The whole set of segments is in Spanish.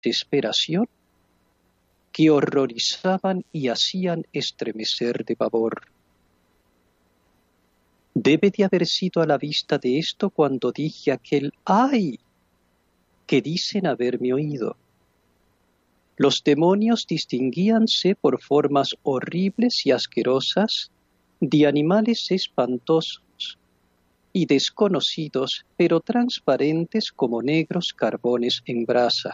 desesperación que horrorizaban y hacían estremecer de pavor. Debe de haber sido a la vista de esto cuando dije aquel ¡ay! Que dicen haberme oído. Los demonios distinguíanse por formas horribles y asquerosas de animales espantosos y desconocidos, pero transparentes como negros carbones en brasa.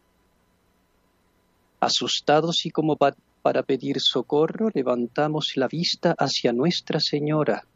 Asustados y como para pedir socorro, levantamos la vista hacia Nuestra Señora.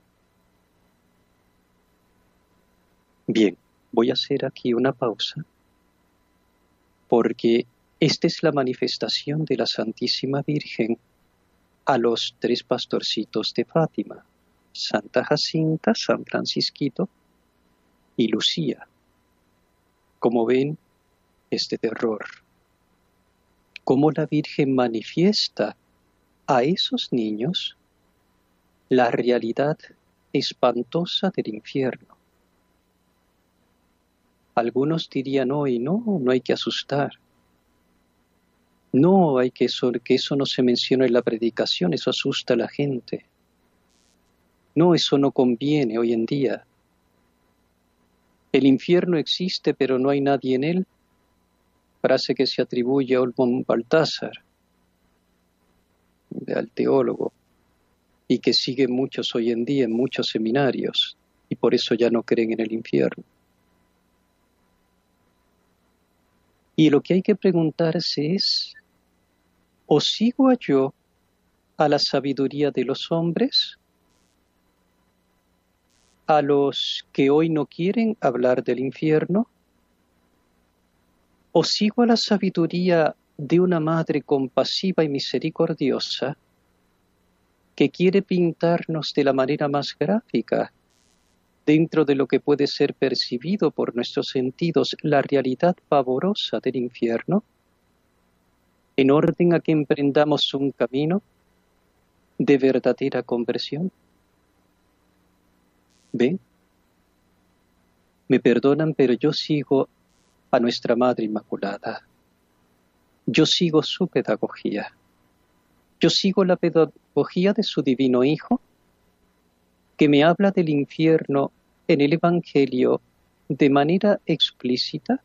Bien, voy a hacer aquí una pausa, porque esta es la manifestación de la Santísima Virgen a los 3 pastorcitos de Fátima, Santa Jacinta, San Francisquito y Lucía. Como ven, este terror. Cómo la Virgen manifiesta a esos niños la realidad espantosa del infierno. Algunos dirían hoy, no hay que asustar. No hay que eso no se menciona en la predicación, eso asusta a la gente. No, eso no conviene hoy en día. El infierno existe, pero no hay nadie en él. Frase que se atribuye a Olmos Baltasar, al teólogo, y que siguen muchos hoy en día en muchos seminarios, y por eso ya no creen en el infierno. Y lo que hay que preguntarse es, ¿o sigo yo a la sabiduría de los hombres? ¿A los que hoy no quieren hablar del infierno? ¿O sigo a la sabiduría de una madre compasiva y misericordiosa que quiere pintarnos de la manera más gráfica, dentro de lo que puede ser percibido por nuestros sentidos, la realidad pavorosa del infierno, en orden a que emprendamos un camino de verdadera conversión? ¿Ven? Me perdonan, pero yo sigo a nuestra Madre Inmaculada. Yo sigo su pedagogía. Yo sigo la pedagogía de su Divino Hijo, que me habla del infierno en el Evangelio de manera explícita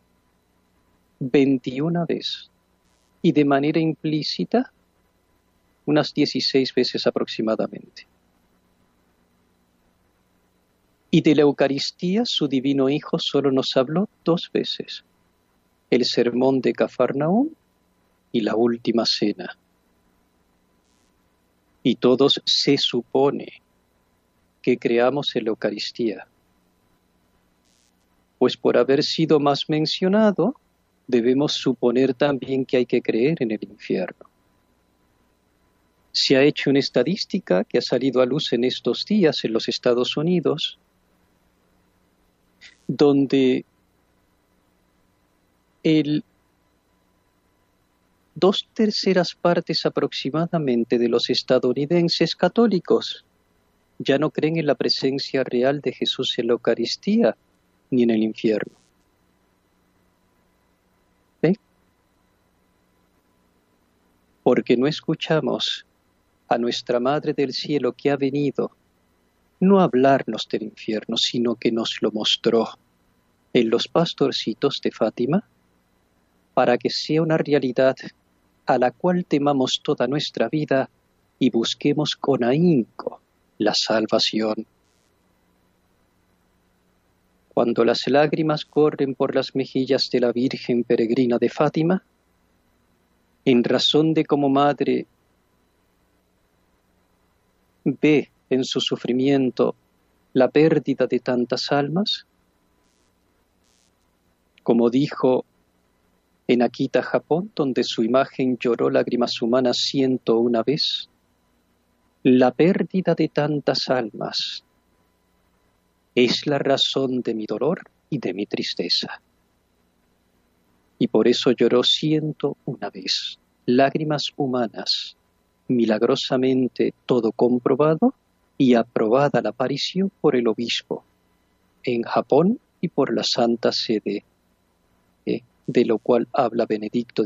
21 veces y de manera implícita unas 16 veces aproximadamente. Y de la Eucaristía su Divino Hijo solo nos habló 2 veces, el sermón de Cafarnaúm y la última cena. Y todos se supone que creamos en la Eucaristía, pues por haber sido más mencionado, debemos suponer también que hay que creer en el infierno. Se ha hecho una estadística que ha salido a luz en estos días en los Estados Unidos, donde 2/3 partes aproximadamente de los estadounidenses católicos ya no creen en la presencia real de Jesús en la Eucaristía ni en el infierno. ¿Ven? Porque no escuchamos a nuestra Madre del Cielo que ha venido no a hablarnos del infierno, sino que nos lo mostró en los pastorcitos de Fátima, para que sea una realidad a la cual temamos toda nuestra vida y busquemos con ahínco la salvación. Cuando las lágrimas corren por las mejillas de la Virgen Peregrina de Fátima, en razón de como madre ve en su sufrimiento la pérdida de tantas almas, como dijo en Akita, Japón, donde su imagen lloró lágrimas humanas 101 veces, la pérdida de tantas almas es la razón de mi dolor y de mi tristeza. Y por eso lloró 101 veces, lágrimas humanas, milagrosamente todo comprobado y aprobada la aparición por el obispo en Japón y por la Santa Sede de lo cual habla Benedicto